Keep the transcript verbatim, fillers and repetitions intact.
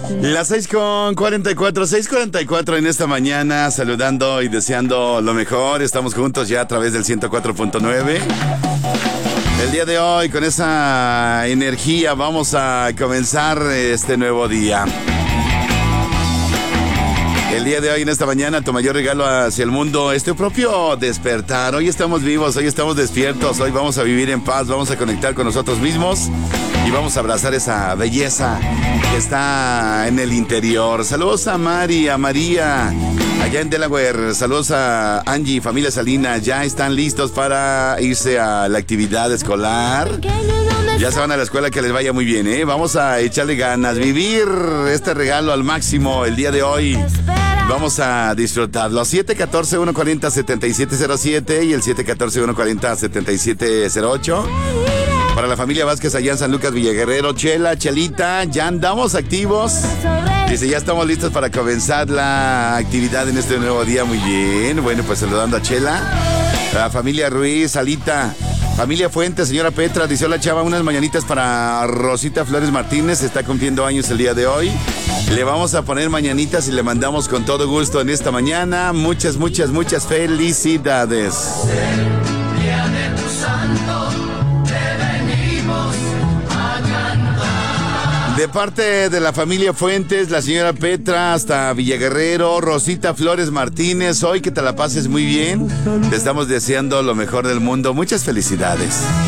Las seis con cuarenta y cuatro, seis cuarenta y cuatro en esta mañana, saludando y deseando lo mejor. Estamos juntos ya a través del ciento cuatro punto nueve. El día de hoy, con esa energía, vamos a comenzar este nuevo día. El día de hoy, en esta mañana, tu mayor regalo hacia el mundo es tu propio despertar. Hoy estamos vivos, hoy estamos despiertos, hoy vamos a vivir en paz, vamos a conectar con nosotros mismos y vamos a abrazar esa belleza que está en el interior. Saludos a Mari, a María, allá en Delaware. Saludos a Angie, familia Salina. Ya están listos para irse a la actividad escolar. Ya se van a la escuela, que les vaya muy bien, ¿eh? Vamos a echarle ganas, vivir este regalo al máximo el día de hoy. Vamos a disfrutarlo. siete uno cuatro, uno cuatro cero, siete siete cero siete y el siete uno cuatro, uno cuatro cero, siete siete cero ocho. Para la familia Vázquez allá en San Lucas Villaguerrero. Chela, Chelita, ya andamos activos. Dice, ya estamos listos para comenzar la actividad en este nuevo día. Muy bien. Bueno, pues saludando a Chela. La familia Ruiz, Alita. Familia Fuentes, señora Petra, dice, hola chava, unas mañanitas para Rosita Flores Martínez, está cumpliendo años el día de hoy. Le vamos a poner mañanitas y le mandamos con todo gusto en esta mañana. Muchas, muchas, muchas felicidades. El día de tu santo te venimos a cantar. De parte de la familia Fuentes, la señora Petra hasta Villaguerrero, Rosita Flores Martínez, hoy que te la pases muy bien. Te estamos deseando lo mejor del mundo. Muchas felicidades.